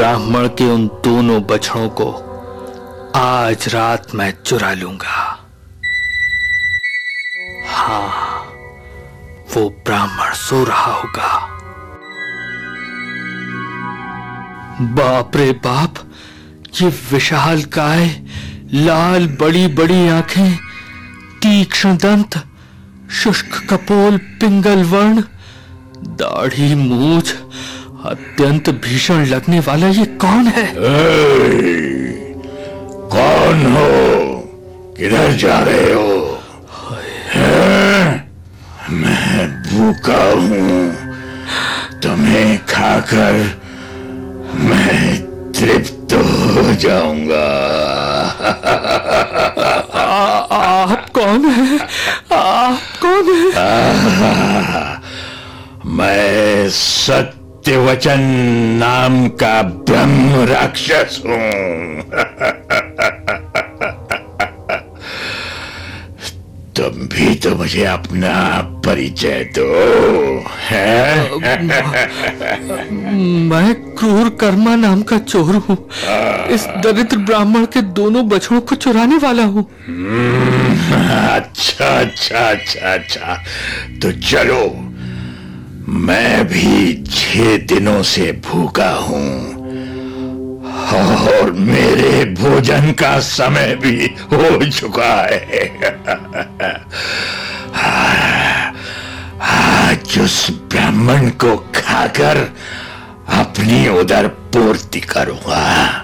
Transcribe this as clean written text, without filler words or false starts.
ब्राह्मण के उन दोनों बछड़ों को आज रात मैं चुरा लूंगा। हाँ, वो ब्राह्मण सो रहा होगा। बाप रे बाप, ये विशाल काय, लाल बड़ी बड़ी आंखें, तीक्ष्ण दंत, शुष्क कपोल, पिंगल वर्ण, दाढ़ी मूछ, अत्यंत भीषण लगने वाला ये कौन है? कौन हो? किधर जा रहे हो? मैं भूखा हूं, तुम्हें खाकर मैं तृप्त हो जाऊंगा। आप कौन है? आप कौन है? मैं सत्यवचन नाम का ब्रह्म राक्षस हूं। तुम भी तो मुझे अपना परिचय दो। मैं क्रूर कर्मा नाम का चोर हूँ। इस दरिद्र ब्राह्मण के दोनों बछड़ों को चुराने वाला हूँ। अच्छा अच्छा अच्छा अच्छा, तो चलो, मैं भी 6 दिनों से भूखा हूँ और मेरे भोजन का समय भी हो चुका है। आज उस ब्राह्मण को खाकर अपनी उदर पूर्ति करूंगा।